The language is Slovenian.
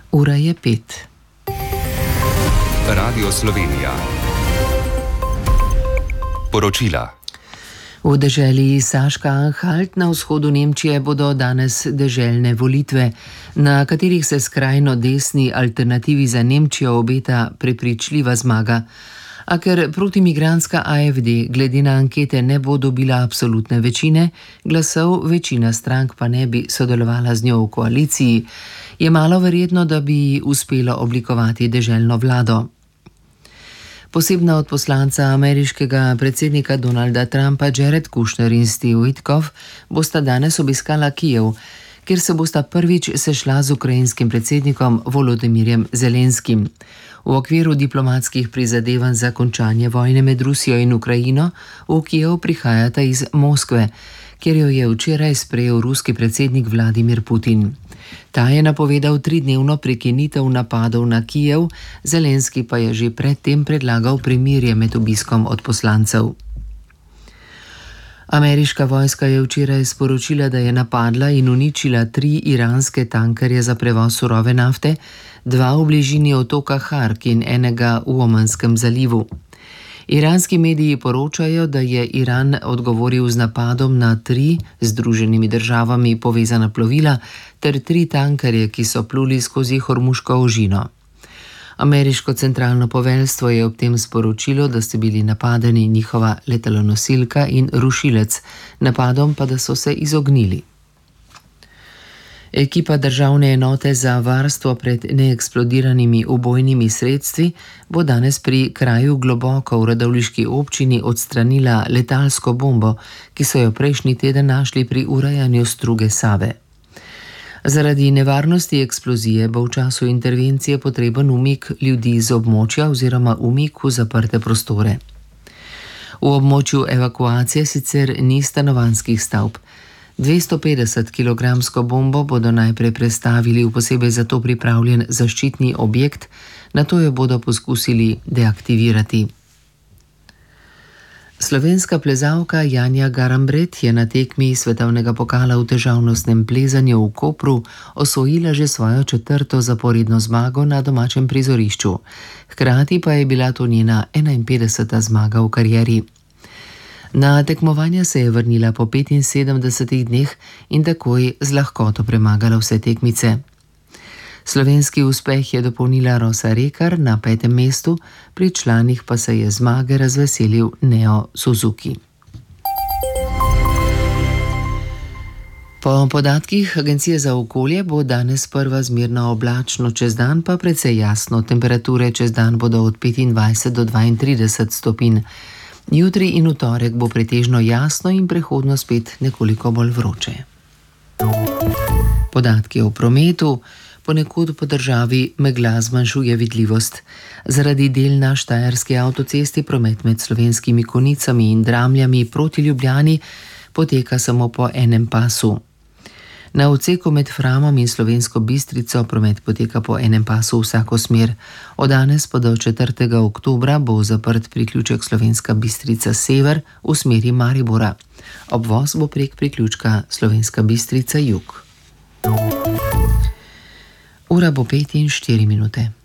Ura je 5. Radio Slovenija. Poročila. V deželi Saška-Anhalt na vzhodu Nemčije bodo danes deželne volitve, na katerih se skrajno desni Alternativi za Nemčijo obeta prepričljiva zmaga. A ker protimigrantska AfD glede na ankete ne bo dobila absolutne večine glasov, večina strank pa ne bi sodelovala z njo v koaliciji, je malo verjetno, da bi uspelo oblikovati deželno vlado. Posebna odposlanca ameriškega predsednika Donalda Trumpa Jared Kushner in Steve Witkoff bosta danes obiskala Kijev, kjer se bosta prvič sešla z ukrajinskim predsednikom Volodymyrjem Zelenskim. V okviru diplomatskih prizadevanj za končanje vojne med Rusijo in Ukrajino v Kijev prihajata iz Moskve, kjer jo je včeraj sprejel ruski predsednik Vladimir Putin. Ta je napovedal 3-dnevno prekinitev napadov na Kijev, Zelenski pa je že predtem predlagal premirje med obiskom odposlancev. Ameriška vojska je včeraj sporočila, da je napadla in uničila 3 iranske tankerje za prevoz surove nafte, 2 v bližini otoka Hark in enega v Omanskem zalivu. Iranski mediji poročajo, da je Iran odgovoril z napadom na 3 z Združenimi državami povezana plovila ter 3 tankerje, ki so pluli skozi Hormuško ožino. Ameriško centralno poveljstvo je ob tem sporočilo, da sta bili napadeni njihova letalonosilka in rušilec, napadom pa da so se izognili. Ekipa državne enote za varstvo pred neeksplodiranimi ubojnimi sredstvi bo danes pri kraju Globoko v radovljiški občini odstranila letalsko bombo, ki so jo prejšnji teden našli pri urajanju struge Save. Zaradi nevarnosti eksplozije bo v času intervencije potreben umik ljudi z območja oziroma umik v zaprte prostore. V območju evakuacije sicer ni stanovanjskih stavb. 250-kilogramsko bombo bodo najprej prestavili v posebej za to pripravljen zaščitni objekt, nato jo bodo poskusili deaktivirati. Slovenska plezalka Janja Garambret je na tekmi svetovnega pokala v težavnostnem plezanju v Kopru osvojila že svojo 4. zaporedno zmago na domačem prizorišču. Hkrati pa je bila to njena 51. zmaga v karieri. Na tekmovanja se je vrnila po 75 dneh in takoj z lahkoto premagala vse tekmice. Slovenski uspeh je dopolnila Rosa Rekar na 5. mestu, pri članih pa se je zmage razveselil Neo Suzuki. Po podatkih Agencije za okolje bo danes prva zmerno oblačno, čez dan pa precej jasno. Temperature čez dan bodo od 25 do 32 stopinj. Jutri in v torek bo pretežno jasno in prehodno spet nekoliko bolj vroče. Podatki o prometu. Ponekod po državi megla zmanjšuje vidljivost. Zaradi del na štajerski avtocesti promet med Slovenskimi Konicami in Dramljami proti Ljubljani poteka samo po enem pasu. Na odseku med Framom in Slovensko Bistrico promet poteka po enem pasu vsako smer. Od danes pa do 4. oktobra bo zaprt priključek Slovenska Bistrica sever v smeri Maribora. Obvoz bo prek priključka Slovenska Bistrica jug. Ura bo 5:04.